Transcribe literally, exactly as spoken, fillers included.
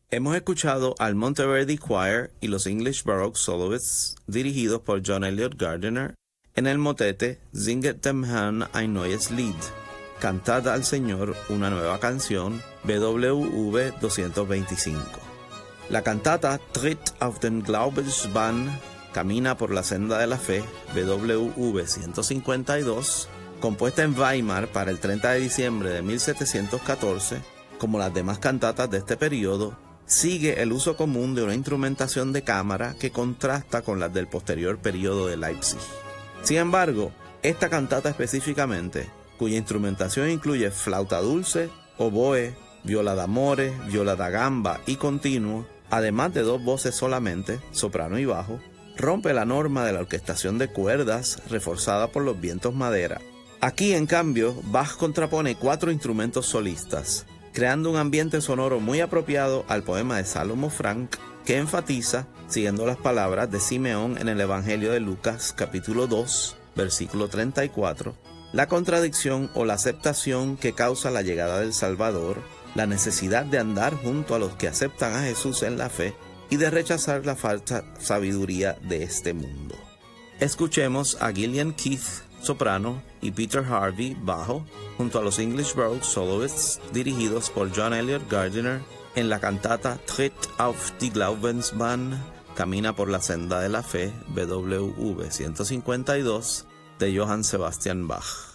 Hemos escuchado al Monteverdi Choir y los English Baroque Soloists dirigidos por John Eliot Gardiner en el motete Singet dem Herrn ein neues Lied, Cantad al Señor una nueva canción, B W V doscientos veinticinco. La cantata Tritt auf den Glaubensbahn, Camina por la senda de la fe, B W V ciento cincuenta y dos, compuesta en Weimar para el treinta de diciembre de mil setecientos catorce, como las demás cantatas de este periodo, sigue el uso común de una instrumentación de cámara que contrasta con las del posterior periodo de Leipzig. Sin embargo, esta cantata específicamente, cuya instrumentación incluye flauta dulce, oboe, viola d'amore, viola da gamba y continuo, además de dos voces solamente, soprano y bajo, rompe la norma de la orquestación de cuerdas reforzada por los vientos madera. Aquí, en cambio, Bach contrapone cuatro instrumentos solistas, creando un ambiente sonoro muy apropiado al poema de Salomo Frank, que enfatiza, siguiendo las palabras de Simeón en el Evangelio de Lucas, capítulo dos, versículo treinta y cuatro, la contradicción o la aceptación que causa la llegada del Salvador, la necesidad de andar junto a los que aceptan a Jesús en la fe y de rechazar la falsa sabiduría de este mundo. Escuchemos a Gillian Keith, soprano, y Peter Harvey, bajo, junto a los English Baroque Soloists dirigidos por John Eliot Gardiner en la cantata Tritt auf die Glaubensbahn, Camina por la senda de la fe, B W V ciento cincuenta y dos, de Johann Sebastian Bach.